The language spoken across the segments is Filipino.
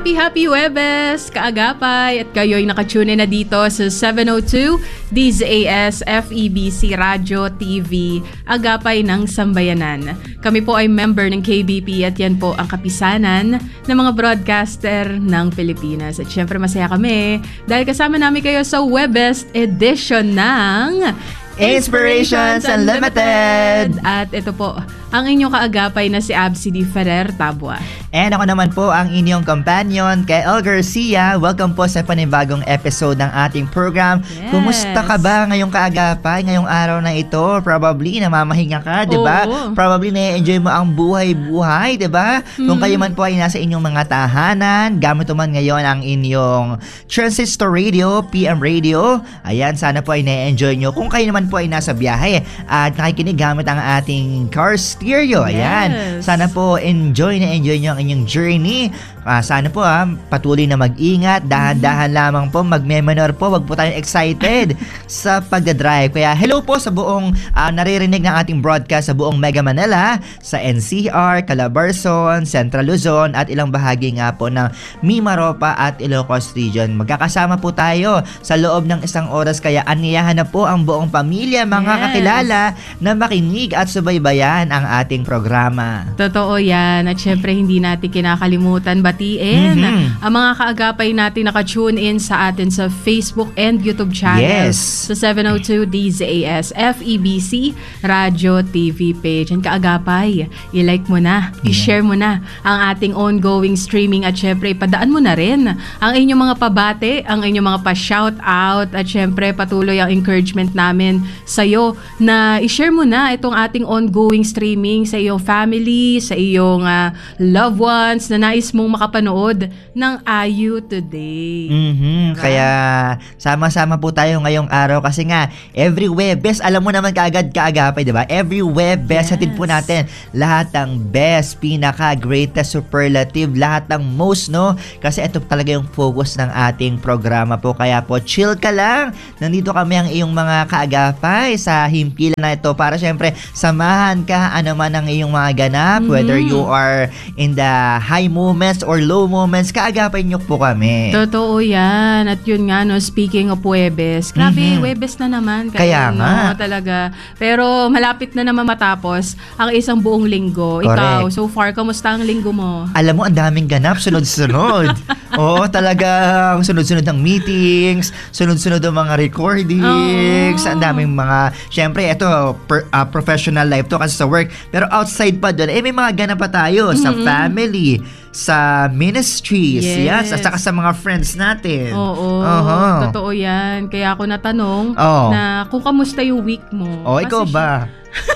Happy Webes, kaagapay, at kayo'y nakatune na dito sa 702 DZAS FEBC Radio TV, Agapay ng Sambayanan. Kami po ay member ng KBP at yan po ang kapisanan ng mga broadcaster ng Pilipinas. At syempre masaya kami dahil kasama namin kayo sa Webes edition ng Inspirations Unlimited! At ito po, ang inyong kaagapay na si Absi D. Ferrer Tabua. And ako naman po ang inyong companion kay El Garcia. Welcome po sa panibagong episode ng ating program. Yes. Kumusta ka ba ngayong kaagapay, ngayong araw na ito? Probably namamahinga ka, di ba? Probably na-enjoy mo ang buhay-buhay, di ba? Kung kayo man po ay nasa inyong mga tahanan, gamit man ngayon ang inyong transistor radio, PM radio. Ayan, sana po ay na-enjoy nyo. Kung kayo naman po ay nasa biyahe at nakikinig gamit ang ating car stereo. Ayan. Yes. Sana po enjoy nyo ang inyong journey. Sana po patuloy na mag-ingat. Dahan-dahan lamang po. Magme-menor po. Wag po tayong excited sa pagdadrive. Kaya hello po sa buong naririnig ng ating broadcast sa buong Mega Manila, sa NCR, Calabarzon, Central Luzon at ilang bahagi nga po ng Mimaropa at Ilocos Region. Magkakasama po tayo sa loob ng isang oras. Kaya aniyahan na po ang buong pamilya, mga kakilala na makinig at subaybayan ang ating programa. Totoo yan. At syempre hindi natin kinakalimutan batiin ang mga kaagapay natin nakatune in sa atin sa Facebook and YouTube channels. Sa 702 DZAS FEBC Radio TV page. And kaagapay, i-like mo na, i-share mo na ang ating ongoing streaming at syempre ipadaan mo na rin ang inyong mga pabate, ang inyong mga pa-shout out at syempre patuloy ang encouragement namin sa'yo na i-share mo na itong ating ongoing streaming sa iyong family, sa iyong loved ones na nais mong makapanood ng IU Today. Kaya sama-sama po tayo ngayong araw kasi nga every Webes, alam mo naman kaagad kaagapay, di ba? Every Webes, hatid po natin lahat ng best, pinaka, greatest, superlative, lahat ng most, no? Kasi ito talaga yung focus ng ating programa po. Kaya po, chill ka lang. Nandito kami ang iyong mga kaagapay sa himpilan na ito para syempre samahan ka ano man ang iyong mga ganap, whether you are in the high moments or low moments, kaagapay niyo po kami. Totoo yan. At yun nga, no, speaking of Webes, grabe, Webes na naman. Kaya nga. No, talaga. Pero malapit na naman matapos ang isang buong linggo. Correct. Ikaw, so far, kamusta ang linggo mo? Alam mo, ang daming ganap, sunod-sunod. Oo, talagang sunod-sunod ng meetings, sunod-sunod ang mga recordings, ang daming mga, syempre, ito, professional life to kasi sa work. Pero outside pa doon, may mga ganap pa tayo sa family, sa ministries, yes, at saka sa mga friends natin. Oo, totoo yan. Kaya ako natanong na kung kamusta yung week mo. Ikaw ba?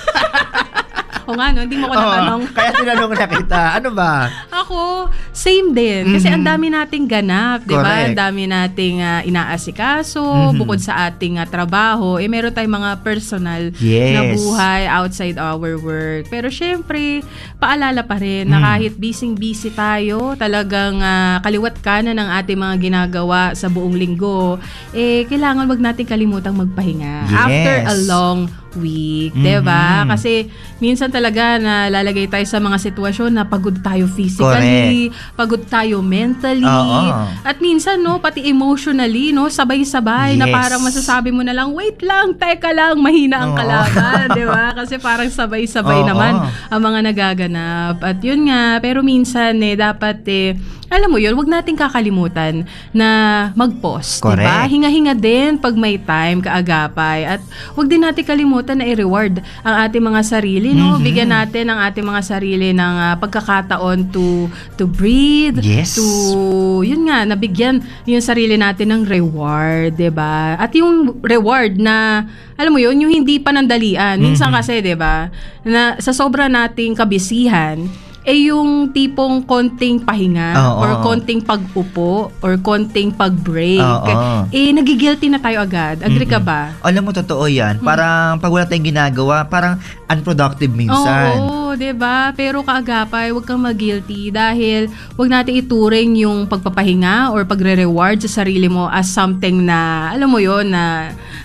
O nga, no? Hindi mo ko natanong. Kaya tinanong na kita. Ano ba? Ako, same din. Kasi ang dami nating ganap, di ba? Ang dami nating inaasikaso, bukod sa ating trabaho, meron tayong mga personal na buhay outside our work. Pero syempre, paalala pa rin na kahit busy tayo, talagang kaliwat kanan ng ating mga ginagawa sa buong linggo, kailangan wag natin kalimutang magpahinga. After a long week, diba? Kasi minsan talaga na lalagay tayo sa mga sitwasyon na pagod tayo physically, pagod tayo mentally, at minsan, no, pati emotionally, no, sabay-sabay na parang masasabi mo na lang, wait lang, teka lang, mahina ang kalaban, diba? Kasi parang sabay-sabay naman ang mga nagaganap. At yun nga, pero minsan, dapat, alam mo yun, wag nating kakalimutan na mag-pause, diba? Hinga-hinga din pag may time, kaagapay. At wag din natin kalimutan na i-reward ang ating mga sarili, no? Bigyan natin ang ating mga sarili ng pagkakataon to breathe, to, yun nga, nabigyan yung sarili natin ng reward, diba? At yung reward na, alam mo yun, yung hindi panandalian. Minsan kasi, diba, na sa sobra nating kabisihan, yung tipong konting pahinga or konting pag-upo or konting pag-break, nagigilty na tayo agad. Agree ka ba? Alam mo, totoo yan. Parang pag wala tayong ginagawa, parang unproductive minsan. Oo, diba? Pero kaagapay, huwag kang mag-guilty dahil huwag natin ituring yung pagpapahinga or pagre-reward sa sarili mo as something na, alam mo yon na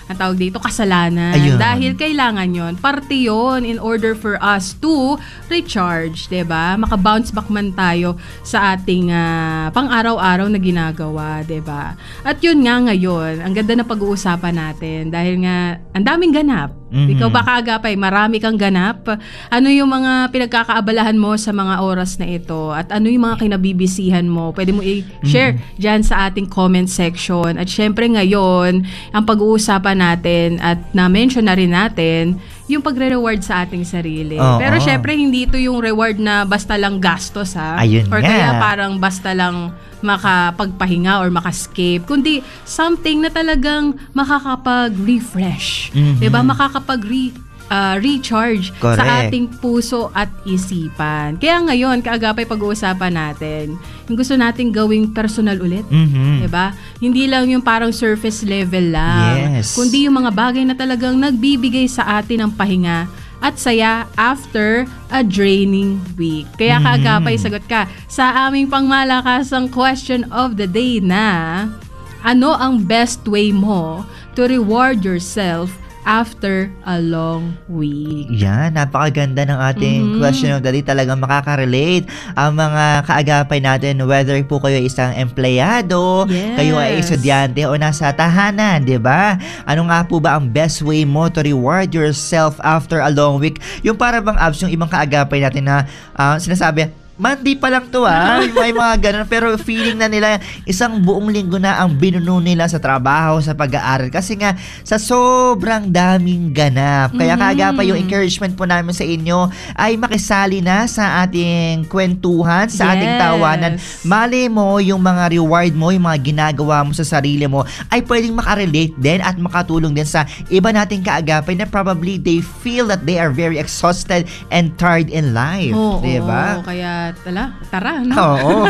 ang tawag dito, kasalanan. Ayun. Dahil kailangan yon, parte yon in order for us to recharge, 'di ba? Maka-bounce back man tayo sa ating pang-araw-araw na ginagawa, 'di ba? At yun nga ngayon, ang ganda na pag-uusapan natin dahil nga ang daming ganap. Ikaw ba kaagapay, marami kang ganap? Ano yung mga pinagkakaabalahan mo sa mga oras na ito? At ano yung mga kinabibisihan mo? Pwede mo i-share dyan sa ating comment section. At syempre ngayon, ang pag-uusapan natin at na-mention na rin natin, yung pagre-reward sa ating sarili. Pero syempre, hindi ito yung reward na basta lang gastos, ha? Ayun or nga. kaya parang basta lang makapagpahinga or makascape, kundi something na talagang makakapag-refresh. Diba? Recharge Correct. sa ating puso at isipan. Kaya ngayon, kaagapay pag-uusapan natin, yung gusto nating gawing personal ulit. Diba? Hindi lang yung parang surface level lang. Yes. Kundi yung mga bagay na talagang nagbibigay sa atin ng pahinga at saya after a draining week. Kaya kaagapay, sagot ka sa aming pangmalakasang question of the day na ano ang best way mo to reward yourself after a long week? Yan, napakaganda ng ating question of the day. Talagang makaka-relate ang mga kaagapay natin, whether po kayo isang empleyado, kayo ay estudyante o nasa tahanan, di ba? Ano nga po ba ang best way mo to reward yourself after a long week? Yung para bang abs, yung ibang kaagapay natin na sinasabi, Monday pa lang to may mga ganun, pero feeling na nila isang buong linggo na ang binuno nila sa trabaho, sa pag-aaral, kasi nga sa sobrang daming ganap. Kaya kaagapay, yung encouragement po namin sa inyo ay makisali na sa ating kwentuhan, sa ating tawanan. Mali mo yung mga reward mo, yung mga ginagawa mo sa sarili mo ay pwedeng makarelate din at makatulong din sa iba nating kaagapay na probably they feel that they are very exhausted and tired in life. Diba? Kaya tara, no? Oo.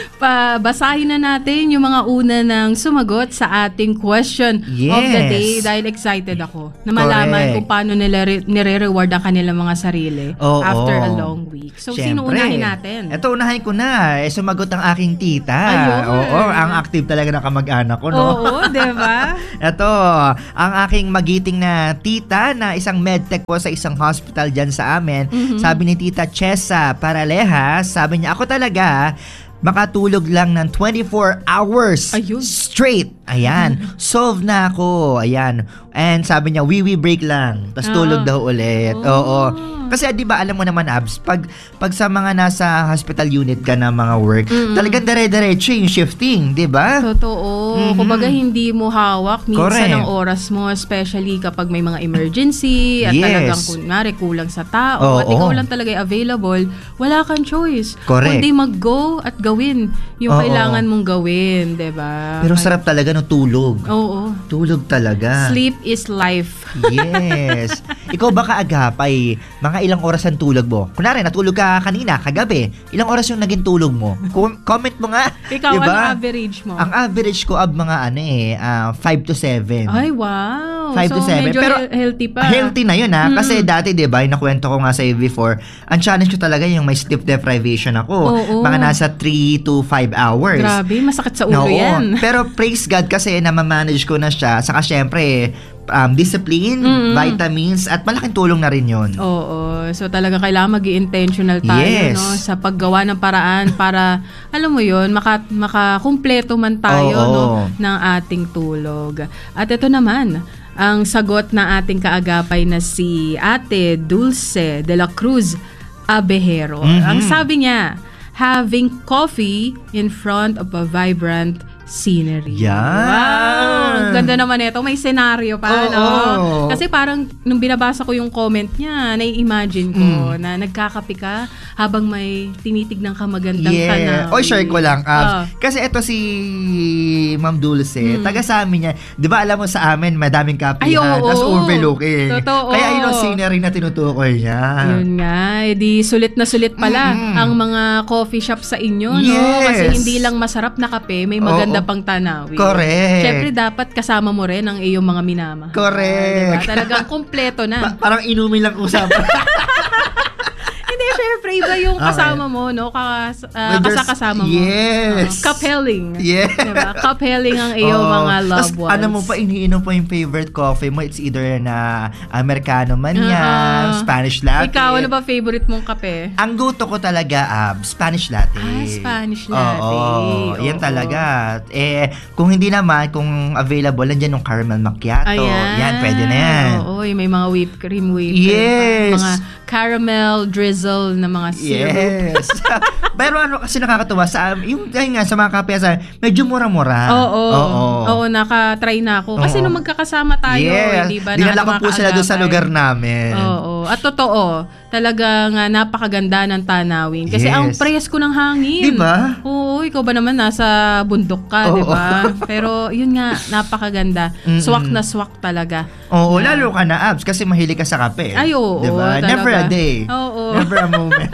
Basahin na natin yung mga una ng sumagot sa ating question of the day dahil excited ako na malaman kung paano nila nire-reward ang kanilang mga sarili after a long week. So, sino unahin natin? Ito, unahin ko na. Sumagot ang aking tita. Ayun. Ang active talaga na kamag-anak ko, no? Oo, diba? Ito, ang aking magiting na tita na isang medtech po sa isang hospital dyan sa amin. Sabi ni Tita Chessa Paralehas, sabi niya, ako talaga, makatulog lang ng 24 hours straight. Ayan. Solve na ako. Ayan. And sabi niya, wee break lang. Tapos tulog daw ulit. Oo. Kasi di ba alam mo naman, Abs, pag sa mga nasa hospital unit ka na mga work, talagang dire-diretso yung shifting, di ba? Totoo. Kumbaga hindi mo hawak minsan ang oras mo, especially kapag may mga emergency at talagang kunwari kulang sa tao at ikaw lang talaga available, wala kang choice. Kundi mag-go at gawin yung kailangan mong gawin, di ba? Pero sarap talaga ng tulog. Oo. Tulog talaga. Sleep is life. Yes. Ikaw ba kaagapay, mga ilang oras ang tulog mo? Kunwari, natulog ka kanina, kagabi. Ilang oras yung naging tulog mo? Comment mo nga. Ikaw, diba? ano average mo? Ang average ko mga 5 to 7. Ay, wow. 5 to 7. Medyo pero healthy pa. Healthy na yun Kasi dati, diba, yung nakwento ko nga sa'yo before, ang challenge ko talaga yung may sleep deprivation ako. Mga nasa 3 to 5 hours. Grabe, masakit sa ulo yan. Pero praise God kasi na-manage ko na siya. Saka syempre, discipline, vitamins, at malaking tulong na rin yun. Oo. So talaga kailangan mag-i-intentional tayo no, sa paggawa ng paraan para, alam mo yun, makakumpleto man tayo no, ng ating tulog. At ito naman, ang sagot na ating kaagapay na si Ate Dulce de la Cruz Abejero. Ang sabi niya, having coffee in front of a vibrant scenery. Wow! Ganda naman ito. May senaryo pa, no? Kasi parang, nung binabasa ko yung comment niya, nai-imagine ko na nagkakape ka habang may tinitignan ka magandang tanaw. Share ko lang. Kasi ito si Ma'am Dulce, taga sa amin niya. Di ba alam mo sa amin, madaming kapihan, tapos overlooking. Totoo. Kaya yun ang scenery na tinutukoy niya. Yun nga. Sulit na sulit pala ang mga coffee shop sa inyo, no? Kasi hindi lang masarap na kape, may maganda pang tanawin. Correct. Siyempre, dapat kasama mo rin ang iyong mga minamahal. Correct. Diba? Talagang kompleto na. Parang inumin lang usapan. Hindi, syempre, iba yung kasama mo, no? Kasama mo. Yes. Kapeling. Yeah. Diba? Kapeling ang iyong mga loved ones. Ano mo pa, iniinom po yung favorite coffee mo. It's either na Americano man yan, Spanish latte. Ikaw, ano ba favorite mong kape? Ang go-to ko talaga, Spanish latte. Spanish latte. Oo. Yan talaga. Kung hindi naman, kung available, nandiyan yung caramel macchiato. Ayan. Yan, pwede na yan. Oo, may mga whipped cream, Yes. Mga caramel drizzle na mga syrup. Yes. Pero ano kasi nakakatuwa sa yung nga sa mga kape medyo mura-mura. Oo, nakatry na ako. Kasi nung magkakasama tayo, di ba? Dinala ko po sila doon sa lugar namin. Oo. At totoo, talagang napakaganda ng tanawin. Kasi ang presko ng hangin. Di ba? Oo, ikaw ba naman nasa bundok ka, di ba? Pero yun nga, napakaganda. Swak na swak talaga. Oo, lalo ka na, Abs, kasi mahilig ka sa kape. Ay, oo. Diba? Never a day. Oo. Never a moment.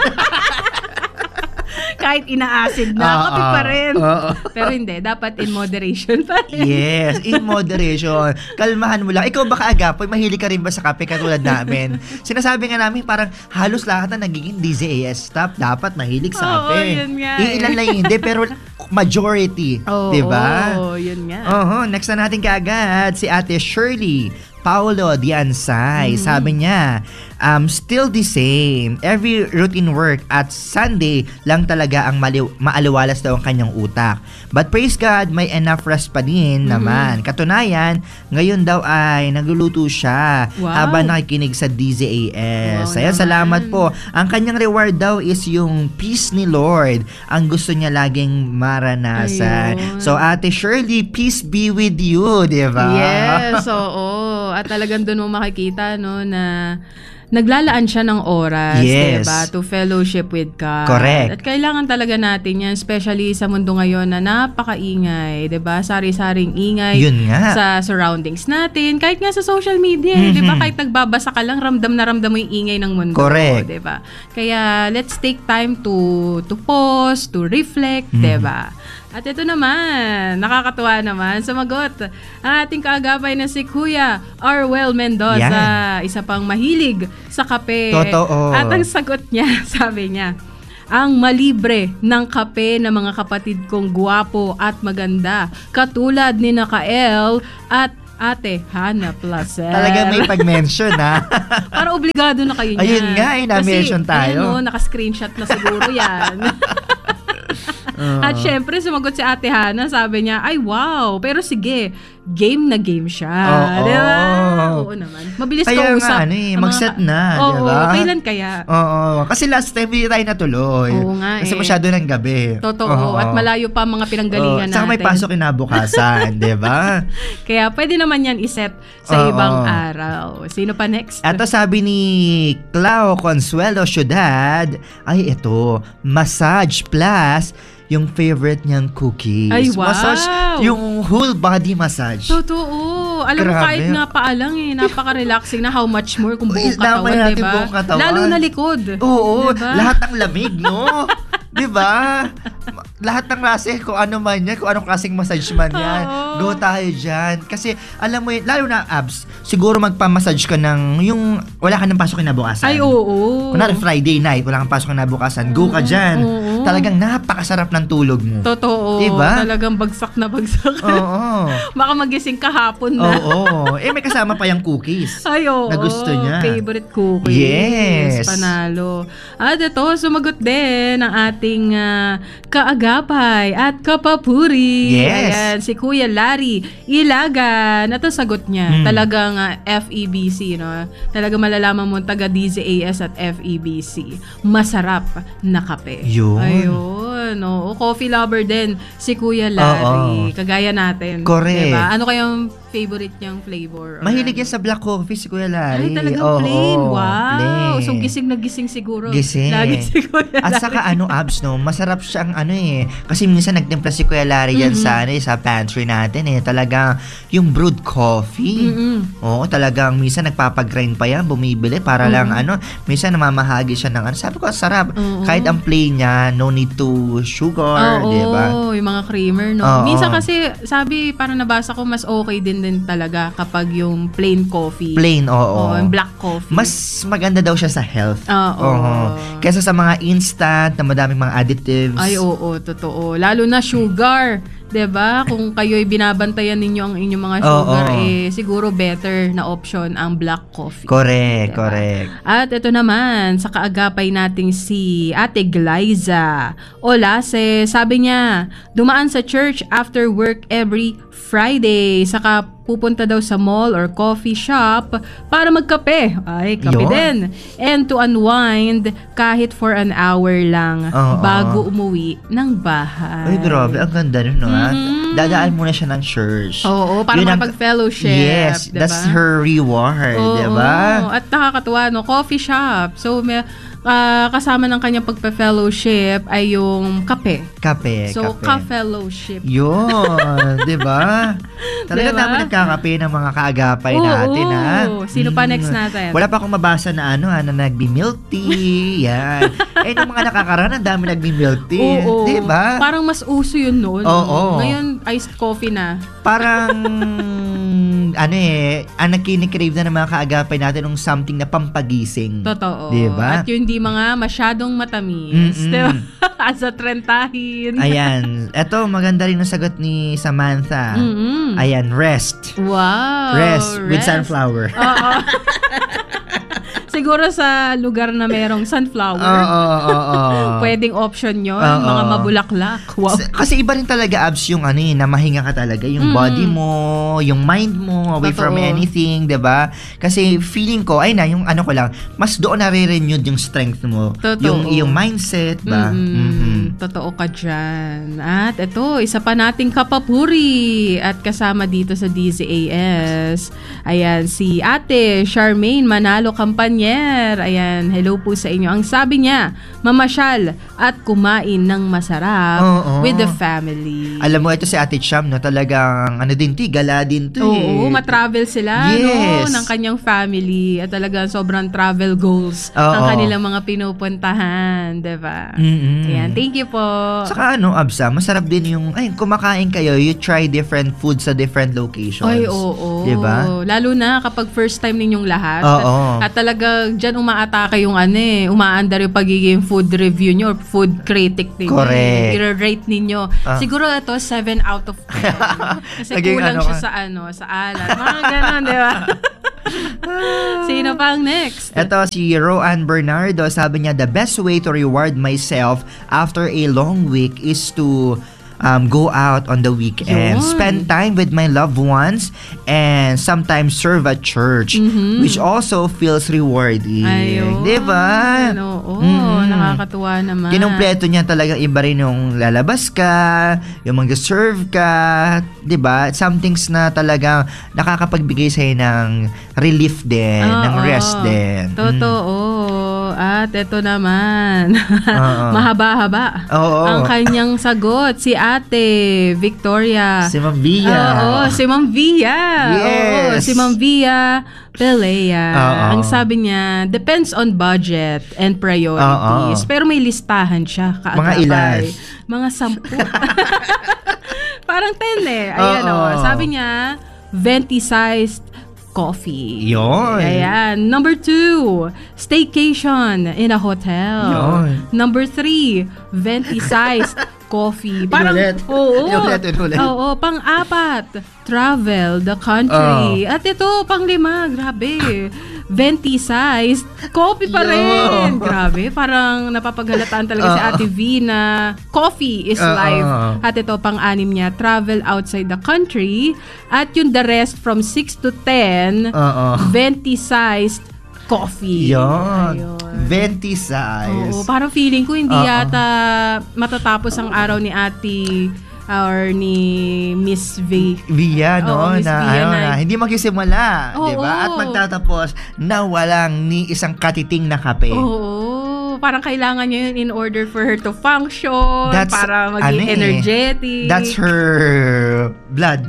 Kahit ina-acid na, kape pa rin. Pero hindi, dapat in moderation pa rin. Yes, in moderation. Kalmahan mo lang. Ikaw baka agapoy, mahilig ka rin ba sa kape katulad namin? Sinasabi nga namin parang halos lahat na nagiging DZAS staff dapat mahilig sa kape. Oo, yun nga. Iilan lang hindi, pero majority. Diba? Oo, yun nga. Next na natin kaagad, si Ate Shirley Paulo Diansay. Sabi niya, still the same. Every routine work at Sunday lang talaga ang maaliwalas daw ang kanyang utak. But praise God, may enough rest pa din naman. Katunayan, ngayon daw ay nagluluto siya habang nakikinig sa DZAS. Ayan, salamat po. Ang kanyang reward daw is yung peace ni Lord. Ang gusto niya laging maranasan. Ayun. So, Ate Shirley, peace be with you, di ba? Yes, oo. At talagang doon mo makikita, no, na naglalaan siya ng oras, diba? To fellowship with God. Correct. At kailangan talaga natin yan, especially sa mundo ngayon na napakaingay, diba? Sari-saring ingay sa surroundings natin. Kahit nga sa social media, diba? Kahit nagbabasa ka lang, ramdam na ramdam mo yung ingay ng mundo. Correct. Diba? Kaya, let's take time to pause, to reflect, diba? At ito naman, nakakatuwa naman, sumagot ang ating kaagapay na si Kuya Arwel Mendoza. Isa pang mahilig sa kape. Totoo. At ang sagot niya, sabi niya, ang malibre ng kape ng mga kapatid kong guwapo at maganda, katulad ni Nakael at Ate Hana Placel. Talaga may pag-mention, ha? Para obligado na kayo niyan. Ayun nga, na-mention tayo. Kasi, naka-screenshot na siguro yan. At syempre, sumagot si Ate Hana, sabi niya, ay wow, pero sige, game na game siya. Diba? Oo naman. Mabilis kaya kausap. Kaya nga, mag-set na, diba? Kailan kaya? Oo, kasi last time hindi tayo natuloy. Oo nga kasi masyado ng gabi. Totoo, at malayo pa mga pinanggalingan natin. Saka may pasok kinabukasan, diba? Kaya pwede naman yan iset sa ibang araw. Sino pa next? Ito sabi ni Clau Consuelo Ciudad, ay ito, massage plus yung favorite niyang cookies. Ay, wow! Massage, yung whole body massage. Totoo. Alam mo, kahit nga paalang napaka-relaxing na how much more kung buong katawan, diba? Lalo na likod. Oo, diba? Lahat ng lamig, no? Diba? Lahat ng klase, kung ano man yan, kung anong klaseng massage man yan, go tayo dyan. Kasi, alam mo yun, lalo na abs, siguro magpa-massage ka ng, yung, wala ka nang pasok kinabukasan. Ay, oo. Kunwari, Friday night, wala kang pasok kinabukasan, go ka dyan. Talagang napakasarap ng tulog mo. Totoo. Diba? Talagang bagsak na bagsak. Oo. Baka magising kahapon na. Oo. May kasama pa yung cookies. Ay, oo. Na gusto niya. Favorite cookies. Yes. Panalo. At ito, sumagot din ang ating kaagapay at kapapuri. Yes. Ayan, si Kuya Larry Ilaga. Ito sagot niya. Talagang FEBC, no? Talagang malalaman mo taga DZAS at FEBC. Masarap na kape. Ayun. No? Coffee lover din si Kuya Larry. Kagaya natin. Correct. Diba? Ano kayong favorite niyang flavor? Mahilig yan sa black coffee si Kuya Larry. Ay, talagang plain. Wow. Plain. So, gising na gising siguro. Gising. Lagi si Kuya Larry. At saka abs, no? Masarap siyang kasi minsan nagtimpla si Kuya Larry yan sa pantry natin Talagang yung brewed coffee. Oo, talagang minsan nagpapagrind pa yan, bumibili para lang minsan namamahagi siya ng sabi ko, sarap. Kahit ang plain niya, no need to sugar, di ba? Oo, yung mga creamer, no? Minsan kasi, sabi, parang nabasa ko, mas okay din din talaga kapag yung plain coffee. Plain, oo. Yung black coffee. Mas maganda daw siya sa health. Oo. Kesa sa mga instant na madaming mga additives. Ay, oo, totoo. Lalo na sugar. 'Di ba? Kung kayo'y binabantayan ninyo ang inyong mga sugar, siguro better na option ang black coffee. Correct, diba? correct. At ito naman, sa kaagapay nating si Ate Glyza. Olase, sabi niya, dumaan sa church after work every Friday. Saka pupunta daw sa mall or coffee shop para magkape. Ay, kape din. And to unwind kahit for an hour lang bago umuwi ng bahay. Ay, grabe. Ang ganda nun, no? Dadaan muna siya ng church. Oo, para makapag-fellowship. Yes, diba? That's her reward, diba? At nakakatuwa, no? Coffee shop. So, kasama ng kanyang pagpa-fellowship ay yung kape. So, ka-fellowship. Yun, di ba? Talaga namin nagkakape ng mga kaagapay natin, ha? Sino pa next natin? Wala pa akong mabasa na na nagbi-milk tea. Yan. Yung mga nakakaraan, ang dami nagbi-milk tea. Di ba? Parang mas uso yun noon. Ngayon, iced coffee na. Parang ang nakikikrave na ng mga kaagapay natin ng something na pampagising. Totoo. Diba? At yun di mga masyadong matamis. Diba? As a trentahin. Ayan. Eto, maganda rin ang sagot ni Samantha. Ayan, rest. Wow. Rest with sunflower. Oo. Siguro sa lugar na merong sunflower. Pwedeng option yun. Mga mabulaklak. Wow. Kasi iba rin talaga, Abs, yung na mahinga ka talaga. Yung body mo, yung mind mo, away from anything, diba? Kasi feeling ko, yung ko lang, mas doon nare-renewed yung strength mo. Yung mindset, ba? Totoo ka dyan. At ito, isa pa nating kapapuri. At kasama dito sa DZAS. Ayan, si Ate Charmaine Manalo Campanya. Ayan, hello po sa inyo. Ang sabi niya, mamasyal at kumain ng masarap with the family. Alam mo, ito si Ate Cham, no? Talagang, gala din to. Oo, matravel sila, no? Ng kanyang family. At talagang sobrang travel goals ng kanilang mga pinupuntahan, diba? Ayan, thank you po. Saka Absa, masarap din yung, kumakain kayo, you try different foods sa different locations. Ay, oo. Diba? Lalo na kapag first time ninyong lahat. At talaga dyan umaatake yung umaandar yung pagiging food review nyo or food critic ninyo. Correct. I-rate ninyo. Siguro ito 7 out of 10. Kasi kulang siya sa alat. Mga ganon, di ba? Sino pa ang next? Ito si Roan Bernardo, sabi niya, the best way to reward myself after a long week is to go out on the weekend, spend time with my loved ones, and sometimes serve at church, which also feels rewarding. Ayun. Diba? Nakakatuwa naman. Kinumpleto niya talaga, iba rin yung lalabas ka, yung mag-serve ka, diba? Some things na talagang nakakapagbigay sa'yo ng relief din, ng rest din. Totoo. At ito naman, mahaba-haba ang kanyang sagot. Si Ate Victoria. Si Ma'am Via. Si Ma'am Via. Yes. Si Ma'am Via Pelea. Ang sabi niya, depends on budget and priorities. Pero may listahan siya. Mga ilan? Mga 10. Parang 10 Ayan sabi niya, venti-sized coffee. Yun. Ayan. Number 2, staycation in a hotel. Yun. Number 3, venti-sized coffee. Parang, Inulit. Oo. Pang-4, travel the country. At ito, pang-5, grabe. Venti-sized coffee pa rin. Grabe, parang napapaghalataan talaga si Ate V na coffee is life. At ito, pang-6 niya, travel outside the country. At yung the rest from 6 to 10, venti-sized coffee. Yun. Venti size. Parang feeling ko hindi yata matatapos ang araw ni Ate or ni Miss Via, no? Miss Via na hindi magsisimula, di ba? At magtatapos na walang ni isang katiting na kape. Parang kailangan niya yun in order for her to function, para maging energetic. That's her blood.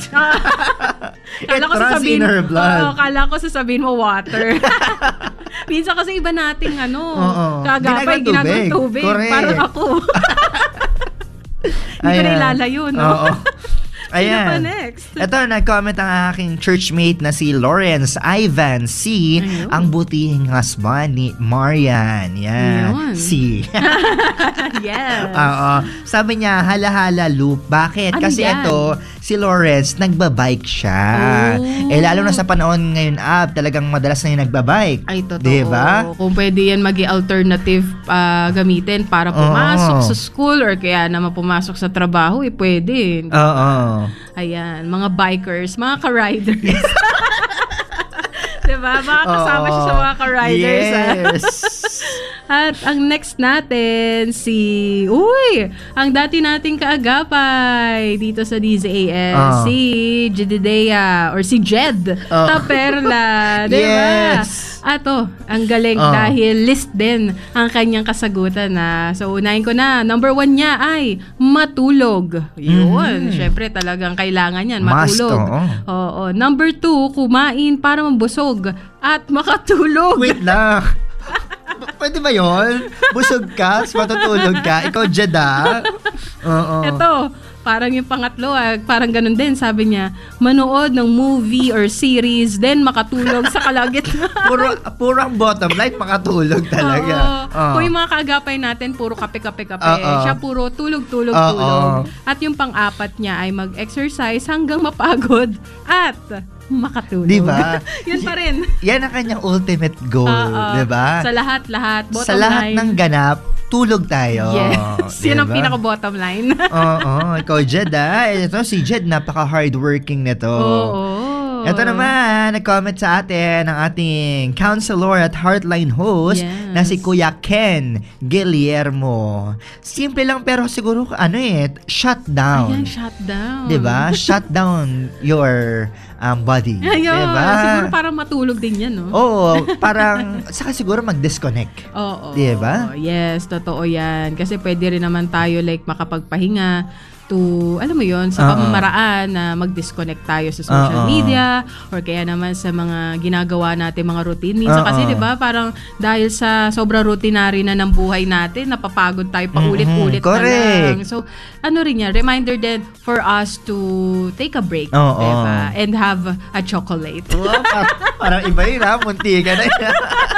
Kala ko sasabihin, in her blood. Kala ko sasabihin mo water. Minsan kasi iba nating kagapay, ginagawang tubig. Parang ako. Hindi ko na ilalayo, no? Sino pa next? Ito, nag-comment ang aking churchmate na si Lawrence Ivan C. Ayun. Ang butihing husband ni Marian. Ayun. C. Yes. Oo. Sabi niya, hala-hala loop. Bakit? Ano Kasi yan? ito, si Lawrence, nagbabike siya. Oh. Lalo na sa panahon ngayon talagang madalas na yung nagbabike. Ay, totoo. Diba? Kung pwede yan maging alternative gamitin para pumasok sa school or kaya naman pumasok sa trabaho, pwede. Oo. Ayan, mga bikers, mga ka-riders. Diba? Mga kasama siya sa mga ka-riders. Yes. At ang next natin, ang dati nating kaagapay dito sa DZAS, si Jedidea or si Jed Taperla. Diba? Yes. Ang galing dahil list din ang kanyang kasagutan na. So, unahin ko na. Number 1 niya ay matulog. Yun. Syempre, talagang kailangan yan. Matulog. Must, Oo. Number 2, kumain para mabusog at makatulog. Wait lang. Pwede ba yun? Busog ka, matutulog ka. Ikaw, Jeda. Oo. Ito, parang yung pangatlo, parang ganun din. Sabi niya, manood ng movie or series, then makatulog sa kalagitnaan. Purang bottom line, makatulog talaga. Kung yung mga kaagapay natin, puro kape. Siya puro tulog. At yung pang-apat niya ay mag-exercise hanggang mapagod at makatulog. Diba? Yun pa rin. Yan ang kanyang ultimate goal. Diba? Sa lahat, bottom sa lahat line. ng ganap, tulog tayo. Yes. Diba? Yun ang pinaka-bottom line. Oo. Ikaw, Jed, Ito, si Jed, napaka-hardworking nito. Oo. Ito naman, nag-comment sa atin ang ating counselor at Heartline host na si Kuya Ken Guillermo. Simple lang pero siguro shut down. Ayan, shut down. Diba? Shut down your body. Ayun, diba? siguro parang matulog din yan, no? Oo, parang saka siguro mag-disconnect. Oo. Diba? Yes, totoo yan. Kasi pwede rin naman tayo makapagpahinga to, alam mo yon, sa pamamaraan na mag-disconnect tayo sa social media or kaya naman sa mga ginagawa natin, mga routine. Minsan kasi, di ba, parang dahil sa sobrang routinary na ng buhay natin, napapagod tayo paulit-ulit na lang. So, rin yan, reminder din for us to take a break, diba? And have a chocolate. Parang iba yun, munti ka na yan.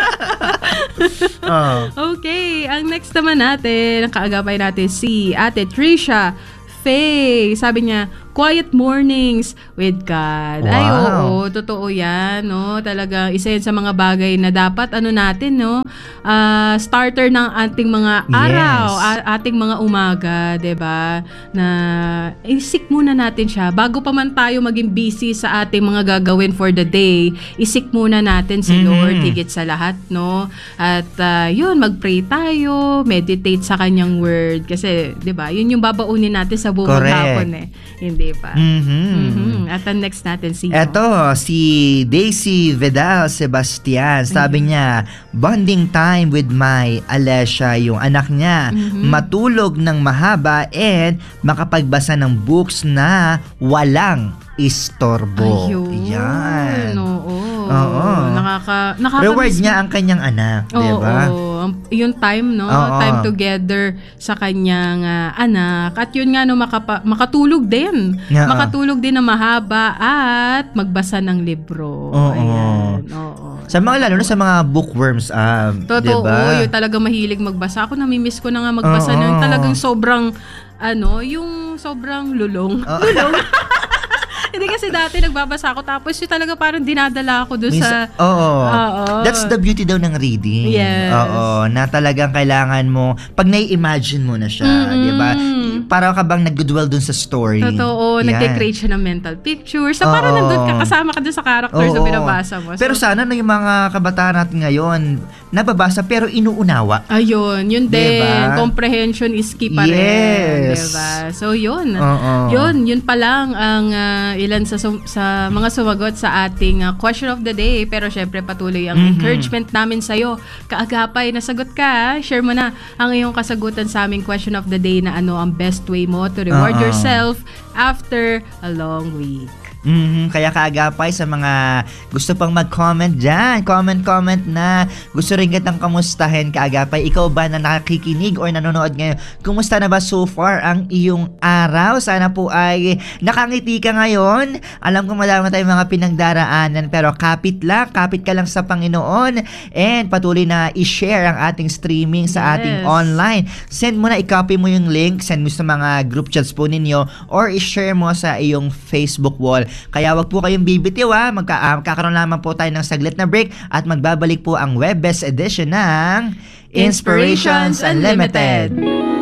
Okay, ang next naman natin, ang kaagapay natin si Ate Trisha Faye. Sabi niya, quiet mornings with God. Wow. Ay, oo, totoo yan, no? Talaga, isa yan sa mga bagay na dapat, natin, no? Starter ng ating mga araw, ating mga umaga, diba? Na, isik muna natin siya. Bago pa man tayo maging busy sa ating mga gagawin for the day, isik muna natin si Lord, higit sa lahat, no? At, mag-pray tayo, meditate sa kanyang word. Kasi, diba, yun yung babaunin natin sa buong hapon, Hindi pa. At ang next natin, sino? Eto, si Daisy Vidal Sebastian. Sabi niya, bonding time with my Alessia, yung anak niya. Matulog ng mahaba and makapagbasa ng books na walang istorbo. Ayun. Yan. Oo. Oo. Reward niya ang kanyang anak, diba? Oo. Yung time, no? Time together sa kanyang anak. At yun nga, no, makatulog din. Makatulog din na mahaba at magbasa ng libro. Ayan. Oo. Sa mga, lalo na sa mga bookworms, totoo, diba? yung talaga mahilig magbasa. Ako namimiss ko na nga magbasa ng talagang sobrang, yung sobrang lulong. Lulong. Hindi kasi dati nagbabasa ako tapos yung talaga parang dinadala ako doon sa... That's the beauty daw ng reading. Yes. Oo. Na talagang kailangan mo, pag nai-imagine mo na siya, di ba? Parang ka bang nag-dwell doon sa story. Totoo. Nag-create siya ng mental pictures. So parang nandun ka, kasama ka doon sa characters na binabasa mo. So, pero sana yung mga kabataan natin ngayon, nababasa pero inuunawa. Ayun. Yun din. Diba? Comprehension is key pa rin. Diba? So yun. Yun pa lang ang ilan sa mga sumagot sa ating question of the day. Pero syempre patuloy ang encouragement namin sa'yo. Kaagapay, nasagot ka. Share mo na ang iyong kasagutan sa aming question of the day na ang best way mo to reward yourself after a long week. Kaya kaagapay sa mga gusto pang mag-comment dyan, comment na gusto rin kitang kamustahin kaagapay. Ikaw ba na nakikinig or nanonood ngayon? Kumusta na ba so far ang iyong araw? Sana po ay nakangiti ka ngayon. Alam ko madami tayong mga pinagdaraanan pero kapit ka lang sa Panginoon and patuloy na i-share ang ating streaming sa ating online. Send mo na, i-copy mo yung link, send mo sa mga group chats po ninyo or i-share mo sa iyong Facebook wall. Kaya wag po kayong bibitiw magkakaroon lamang po tayo ng saglit na break at magbabalik po ang Webes edition ng Inspirations Unlimited.